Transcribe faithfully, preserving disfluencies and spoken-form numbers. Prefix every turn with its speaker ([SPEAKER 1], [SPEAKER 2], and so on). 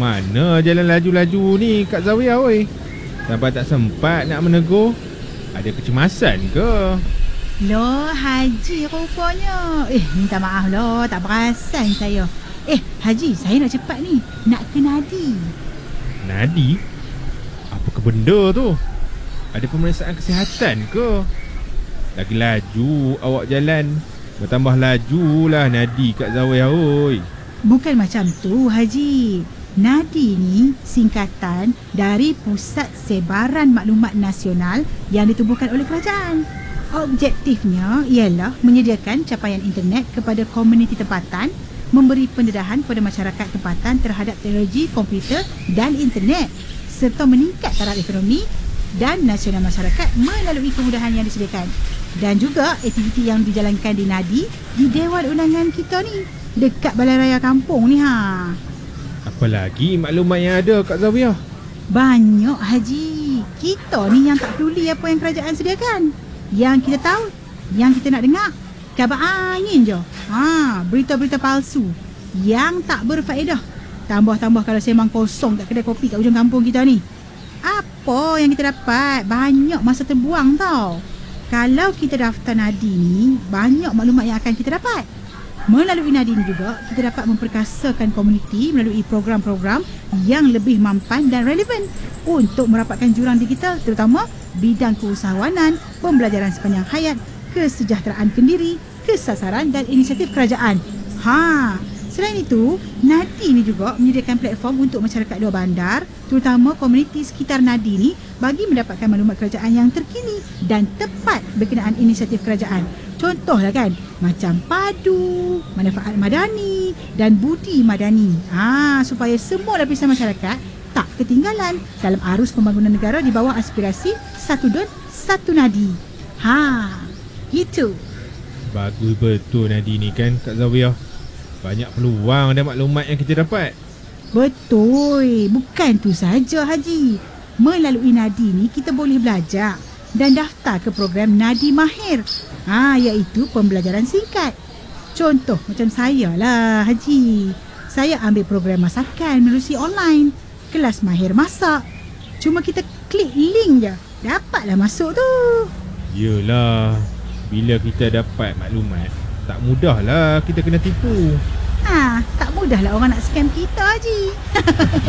[SPEAKER 1] Mana jalan laju-laju ni Kak Zawiyah oi? Sampai tak sempat nak menegur. Ada kecemasan ke?
[SPEAKER 2] Loh, Haji rupanya. Eh, minta maaf loh, tak perasan saya. Eh, Haji, saya nak cepat ni. Nak ke Nadi.
[SPEAKER 1] Nadi? Apa ke benda tu? Ada pemeriksaan kesihatan ke? Lagi laju awak jalan. Bertambah lajulah Nadi Kak Zawiyah oi.
[SPEAKER 2] Bukan macam tu, Haji. Nadi ni singkatan dari Pusat Sebaran Maklumat Nasional yang ditubuhkan oleh kerajaan. Objektifnya ialah menyediakan capaian internet kepada komuniti tempatan, memberi pendedahan kepada masyarakat tempatan terhadap teknologi komputer dan internet, serta meningkat taraf ekonomi dan nasional masyarakat melalui kemudahan yang disediakan. Dan juga aktiviti yang dijalankan di Nadi di Dewan Undangan kita ni, dekat Balai Raya Kampung ni ha.
[SPEAKER 1] Apa lagi maklumat yang ada Kak Zawiyah?
[SPEAKER 2] Banyak, Haji. Kita ni yang tak peduli apa yang kerajaan sediakan. Yang kita tahu, yang kita nak dengar, kabar angin je. Ha, berita-berita palsu yang tak berfaedah. Tambah-tambah kalau sembang kosong kat kedai kopi kat ujung kampung kita ni. Apa yang kita dapat? Banyak masa terbuang tau. Kalau kita daftar Nadi ni, banyak maklumat yang akan kita dapat. Melalui Nadi ni juga, kita dapat memperkasakan komuniti melalui program-program yang lebih mampan dan relevan untuk merapatkan jurang digital, terutama bidang keusahawanan, pembelajaran sepanjang hayat, kesejahteraan kendiri, kesasaran dan inisiatif kerajaan. Ha, selain itu, Nadi ni juga menyediakan platform untuk masyarakat luar bandar, terutama komuniti sekitar Nadi ni, bagi mendapatkan maklumat kerajaan yang terkini dan tepat berkenaan inisiatif kerajaan. Contohlah kan, macam padu, manfaat madani dan budi madani. Ha, supaya semua lapisan masyarakat tak ketinggalan dalam arus pembangunan negara di bawah aspirasi satu D U N, satu Nadi. Ha, gitu.
[SPEAKER 1] Bagus betul Nadi ni kan Kak Zawiyah. Banyak peluang dan maklumat yang kita dapat.
[SPEAKER 2] Betul. Bukan tu saja, Haji. Melalui Nadi ni kita boleh belajar dan daftar ke program Nadi Mahir. Ha, iaitu pembelajaran singkat. Contoh macam saya lah, Haji. Saya ambil program masakan melalui online. Kelas Mahir Masak. Cuma kita klik link je, dapatlah masuk tu.
[SPEAKER 1] Yelah, bila kita dapat maklumat, tak mudahlah kita kena tipu.
[SPEAKER 2] Ah, tak mudahlah orang nak scam kita, Haji.